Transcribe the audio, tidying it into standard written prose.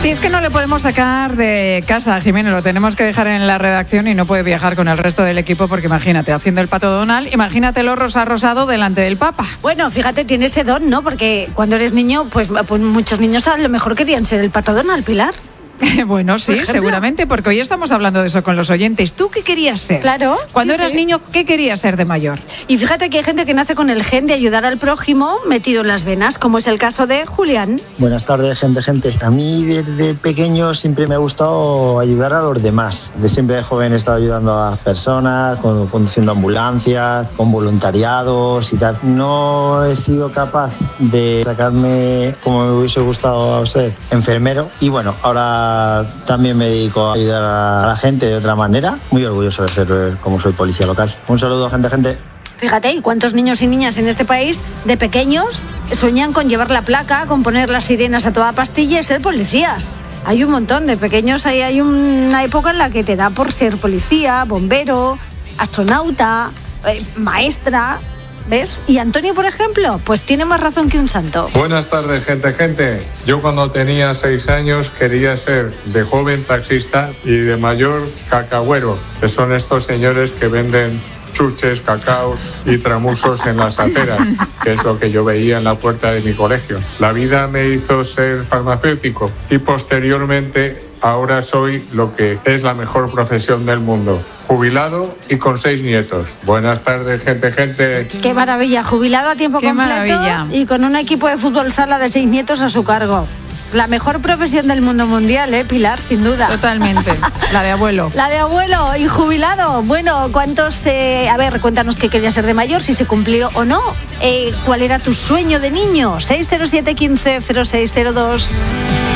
Si es que no le podemos sacar de casa a Jimeno, lo tenemos que dejar en la redacción y no puede viajar con el resto del equipo porque imagínate, haciendo el Pato Donald, imagínatelo rosado delante del Papa. Bueno, fíjate, tiene ese don, ¿no? Porque cuando eres niño, pues muchos niños a lo mejor querían ser el Pato Donald, Pilar. Bueno, sí, seguramente, porque hoy estamos hablando de eso con los oyentes. ¿Tú qué querías ser? Claro. Cuando sí, eras niño, ¿qué querías ser de mayor? Y fíjate que hay gente que nace con el gen de ayudar al prójimo metido en las venas, como es el caso de Julián. Buenas tardes, gente. A mí desde pequeño siempre me ha gustado ayudar a los demás. De siempre de joven he estado ayudando a las personas, conduciendo ambulancias, con voluntariados y tal. No he sido capaz de sacarme, como me hubiese gustado ser, enfermero. Y bueno, ahora también me dedico a ayudar a la gente de otra manera. Muy orgulloso de ser como soy policía local. Un saludo, gente. Fíjate, ¿y cuántos niños y niñas en este país de pequeños sueñan con llevar la placa, con poner las sirenas a toda pastilla y ser policías? Hay un montón de pequeños, hay una época en la que te da por ser policía, bombero, astronauta, maestra, ¿ves? Y Antonio, por ejemplo, pues tiene más razón que un santo. Buenas tardes, gente. Yo cuando tenía 6 años quería ser de joven taxista y de mayor cacahuero, que son estos señores que venden chuches, cacaos y tramusos en las aceras, que es lo que yo veía en la puerta de mi colegio. La vida me hizo ser farmacéutico y posteriormente ahora soy lo que es la mejor profesión del mundo, jubilado y con 6 nietos. Buenas tardes, gente. Qué maravilla, jubilado a tiempo completo maravilla. Y con un equipo de fútbol sala de 6 nietos a su cargo. La mejor profesión del mundo mundial, Pilar, sin duda. Totalmente, la de abuelo. La de abuelo y jubilado. Bueno, ¿cuántos? A ver, cuéntanos qué querías ser de mayor, si se cumplió o no. ¿Cuál era tu sueño de niño? 607 15 0602.